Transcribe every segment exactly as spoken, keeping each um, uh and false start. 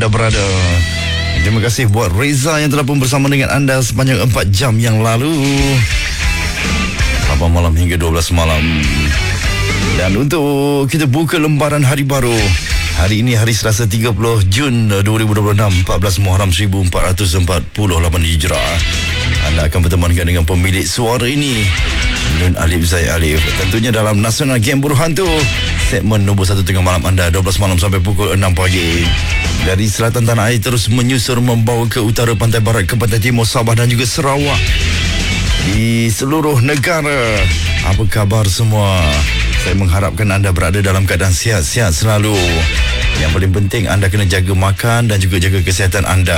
anda berada. Terima kasih buat Reza yang telah pun bersama dengan anda sepanjang empat jam yang lalu, lapan malam hingga dua belas malam. Dan untuk kita buka lembaran hari baru, hari ini hari Selasa tiga puluh Jun dua ribu dua puluh enam, empat belas Muharram seribu empat ratus empat puluh lapan Hijrah. Anda akan bertemankan dengan pemilik suara ini, Nun Alif Zaid Alif. Tentunya dalam Nasional Game Buruh Hantu, segmen nombor satu tengah malam anda, dua belas malam sampai pukul enam pagi. Dari selatan tanah air terus menyusur membawa ke utara, pantai barat, ke pantai timur, Sabah dan juga Sarawak. Di seluruh negara, apa khabar semua? Saya mengharapkan anda berada dalam keadaan sihat-sihat selalu. Yang paling penting anda kena jaga makan dan juga jaga kesihatan anda.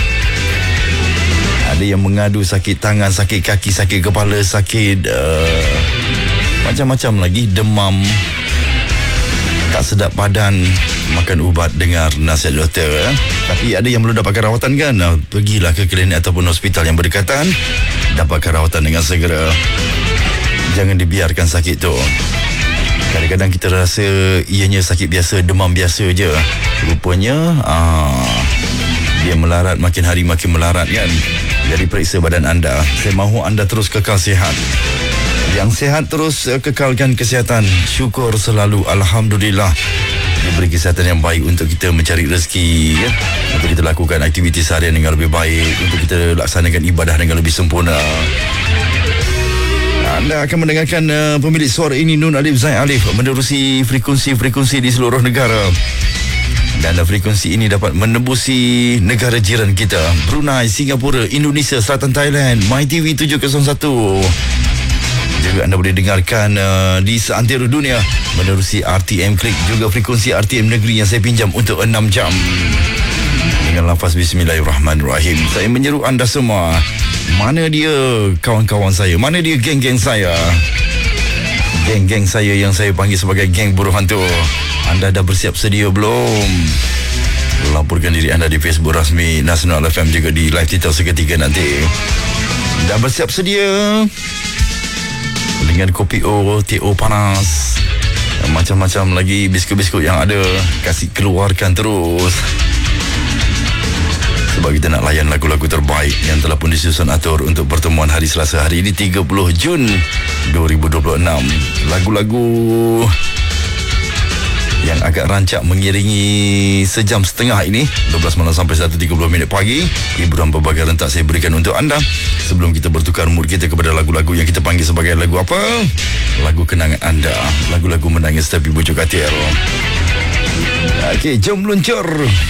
Ada yang mengadu sakit tangan, sakit kaki, sakit kepala, sakit uh, macam-macam lagi, demam, tak sedap badan, makan ubat, dengar nasihat doktor. Eh? Tapi ada yang belum dapatkan rawatan kan? Uh, pergilah ke klinik ataupun hospital yang berdekatan, dapatkan rawatan dengan segera. Jangan dibiarkan sakit tu. Kadang-kadang kita rasa ianya sakit biasa, demam biasa je. Rupanya uh, dia melarat, makin hari makin melarat kan. Jadi periksa badan anda. Saya mahu anda terus kekal sihat. Yang sihat terus uh, kekalkan kesihatan. Syukur selalu, alhamdulillah, diberi kesihatan yang baik untuk kita mencari rezeki, ya? Untuk kita lakukan aktiviti seharian dengan lebih baik, untuk kita laksanakan ibadah dengan lebih sempurna. Anda akan mendengarkan uh, pemilik suara ini, Nun Alif Zaid Alif, menerusi frekuensi-frekuensi di seluruh negara. Dan frekuensi ini dapat menembusi negara jiran kita, Brunei, Singapura, Indonesia, Selatan Thailand, MyTV tujuh kosong satu. Juga anda boleh dengarkan uh, di seantero dunia menerusi R T M Klik, juga frekuensi R T M Negeri yang saya pinjam untuk enam jam. Dengan lafaz Bismillahirrahmanirrahim, saya menyeru anda semua, mana dia kawan-kawan saya, mana dia geng-geng saya, geng-geng saya yang saya panggil sebagai geng buruh hantu. Anda dah bersiap sedia belum? Laporkan diri anda di Facebook rasmi Nasional F M, juga di live titel seketika nanti. Dah bersiap sedia dengan kopi O, teh O panas, macam-macam lagi biskut-biskut yang ada, kasih keluarkan terus. Sebab kita nak layan lagu-lagu terbaik yang telah pun disusun atur untuk pertemuan hari Selasa hari ini tiga puluh Jun dua ribu dua puluh enam. Lagu-lagu yang agak rancak mengiringi sejam setengah ini, dua belas malam sampai satu tiga puluh minit pagi. Hiburan berbagai rentak saya berikan untuk anda sebelum kita bertukar mood kita kepada lagu-lagu yang kita panggil sebagai lagu apa? Lagu kenangan anda, lagu-lagu menangis tapi bujuk hati. Okey, jom meluncur.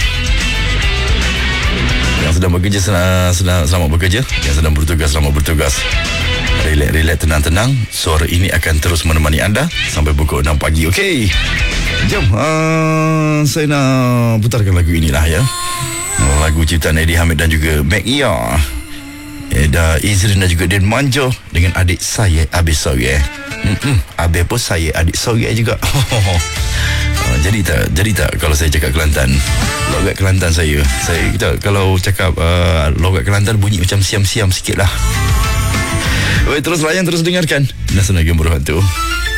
Yang sedang bekerja senang, senang, selamat bekerja. Yang sedang bertugas, selamat bertugas. Relax-relax, tenang-tenang. Suara ini akan terus menemani anda sampai pukul enam pagi. Okey, jom uh, saya nak putarkan lagu inilah, ya. Lagu ciptaan Eddie Hamid dan juga Mac Ia, Eda Izrin dan juga Den Manjo dengan adik saya Abi Soye. Mm-mm, Abi pun saya adik Soye juga. Uh, jadi tak jadi tak kalau saya cakap Kelantan, logat Kelantan saya. Saya kita kalau cakap uh, logat Kelantan bunyi macam siam-siam sikit lah. Baik, terus layan, terus dengarkan Nasional Game Buruh Hantu.